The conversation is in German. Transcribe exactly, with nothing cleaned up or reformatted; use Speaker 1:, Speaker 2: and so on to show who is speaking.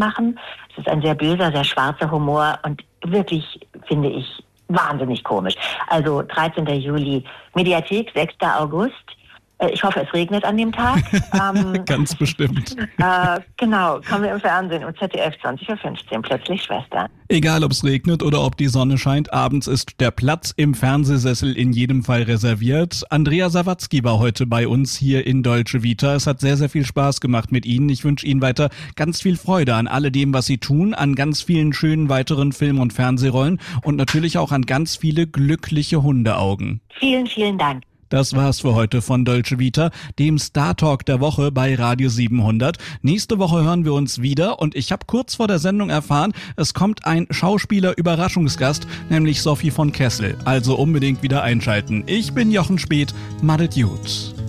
Speaker 1: machen. Es ist ein sehr böser, sehr schwarzer Humor und wirklich, finde ich, wahnsinnig komisch. Also dreizehnten Juli, Mediathek, sechsten August. Ich hoffe, es regnet an dem Tag.
Speaker 2: Ähm, Ganz bestimmt.
Speaker 1: Äh, genau, kommen wir im Fernsehen um Z D F zwanzig Uhr fünfzehn, plötzlich Schwester.
Speaker 2: Egal, ob es regnet oder ob die Sonne scheint, abends ist der Platz im Fernsehsessel in jedem Fall reserviert. Andrea Sawatzki war heute bei uns hier in Dolce Vita. Es hat sehr, sehr viel Spaß gemacht mit Ihnen. Ich wünsche Ihnen weiter ganz viel Freude an alledem, was Sie tun, an ganz vielen schönen weiteren Film- und Fernsehrollen und natürlich auch an ganz viele glückliche Hundeaugen.
Speaker 1: Vielen, vielen Dank.
Speaker 2: Das war's für heute von Dolce Vita, dem Star Talk der Woche bei Radio siebenhundert. Nächste Woche hören wir uns wieder und ich habe kurz vor der Sendung erfahren, es kommt ein Schauspieler-Überraschungsgast, nämlich Sophie von Kessel. Also unbedingt wieder einschalten. Ich bin Jochen Speth, madet gut.